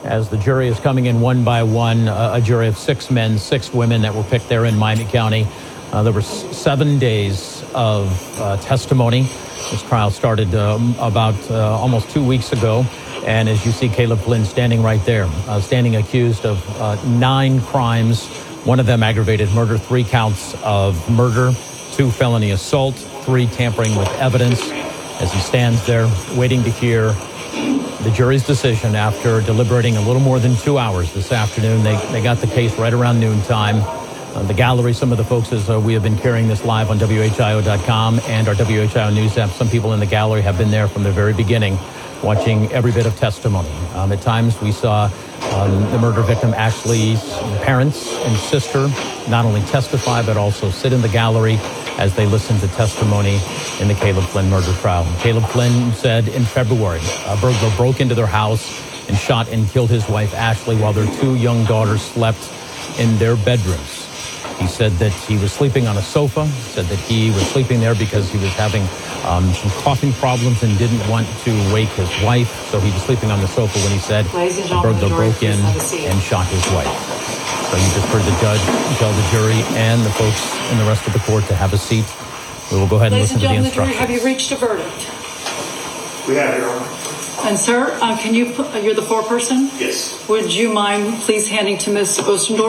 as the jury is coming in one by one, a jury of 6 men, 6 women that were picked there in Miami County. There were 7 days of testimony. This trial started about almost 2 weeks ago. And as you see, Caleb Flynn standing right there, standing accused of 9 crimes, one of them aggravated murder, 3 counts of murder, 2 felony assault, 3 tampering with evidence. As he stands there waiting to hear the jury's decision after deliberating a little more than 2 hours this afternoon. They got the case right around noontime. The gallery, some of the folks, as we have been carrying this live on WHIO.com and our WHIO News app, some people in the gallery have been there from the very beginning, watching every bit of testimony. At times, we saw the murder victim Ashley's parents and sister not only testify, but also sit in the gallery as they listened to testimony in the Caleb Flynn murder trial. Caleb Flynn said in February, a burglar broke into their house and shot and killed his wife, Ashley, while their 2 young daughters slept in their bedrooms. He said that he was sleeping on a sofa, said that he was sleeping there because he was having some coughing problems and didn't want to wake his wife. So he was sleeping on the sofa when he said the burglar broke in and shot his wife. So you just heard the judge tell the jury and the folks in the rest of the court to have a seat. We will go ahead and listen to the instructions. Have you reached a verdict? We have, Your Honor. And sir, can you you're the foreperson? Yes. Would you mind please handing to Ms. Ostendorf?